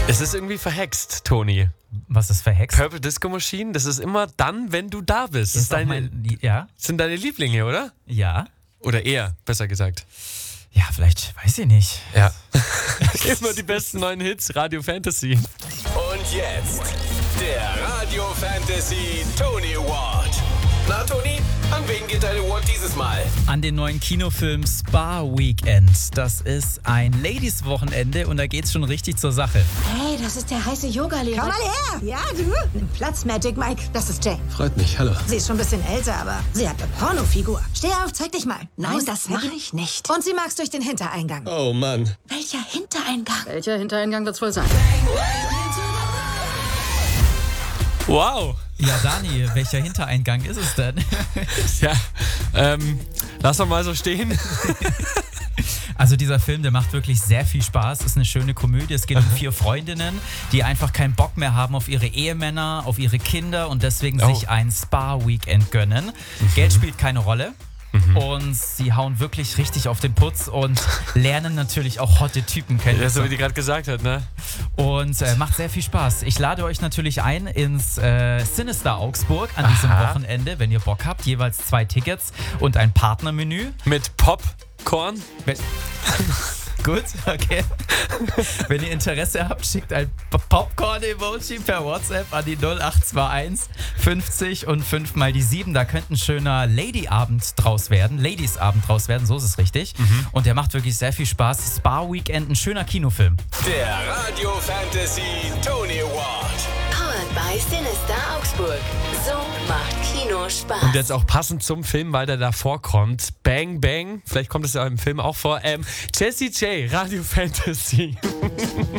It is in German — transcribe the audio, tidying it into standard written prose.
Es ist irgendwie verhext, Toni. Was ist verhext? Purple Disco Machine, das ist immer dann, wenn du da bist. Das Ist auch ja? sind deine Lieblinge, oder? Ja. Oder eher, besser gesagt. Ja, vielleicht, weiß ich nicht. Ja. Immer die besten neuen Hits, Radio Fantasy. Und jetzt der Radio Fantasy Tony Award. Na Toni, an wen geht dein Award dieses Mal? An den neuen Kinofilm Spa Weekend. Das ist ein Ladies-Wochenende und da geht's schon richtig zur Sache. Hey, das ist der heiße Yoga-Lehrer. Komm mal her! Ja, du? Nimm Platz, Magic Mike. Das ist Jay. Freut mich, hallo. Sie ist schon ein bisschen älter, aber sie hat eine Pornofigur. Steh auf, zeig dich mal. Nein, das mache ich nicht. Und sie mag's durch den Hintereingang. Oh Mann. Welcher Hintereingang? Welcher Hintereingang wird's wohl sein? Wow. Ja, Dani, welcher Hintereingang ist es denn? Ja, lass doch mal so stehen. Also dieser Film, der macht wirklich sehr viel Spaß. Ist eine schöne Komödie. Es geht um 4 Freundinnen, die einfach keinen Bock mehr haben auf ihre Ehemänner, auf ihre Kinder und deswegen sich ein Spa-Weekend gönnen. Geld spielt keine Rolle. Und sie hauen wirklich richtig auf den Putz und lernen natürlich auch hotte Typen kennen. Ja, so wie die gerade gesagt hat, ne? Und macht sehr viel Spaß. Ich lade euch natürlich ein ins Sinister Augsburg an diesem Wochenende, wenn ihr Bock habt. Jeweils 2 Tickets und ein Partnermenü. Mit Popcorn. Gut, okay. Wenn ihr Interesse habt, schickt ein Popcorn-Emoji per WhatsApp an die 0821 50 und 5 mal die 7. Da könnte ein schöner Ladies-Abend draus werden, so ist es richtig. Und der macht wirklich sehr viel Spaß. Spa-Weekend, ein schöner Kinofilm. Der Radio Fantasy Tony Award. Powered by Sinister Augsburg. So macht Kino Spaß. Und jetzt auch passend zum Film, weil der da vorkommt. Bang Bang, vielleicht kommt es ja im Film auch vor. Jessie J, Radio Fantasy.